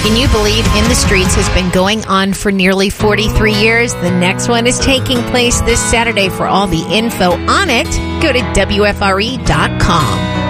Can you believe In the Streets has been going on for nearly 43 years? The next one is taking place this Saturday. For all the info on it, go to WFRE.com.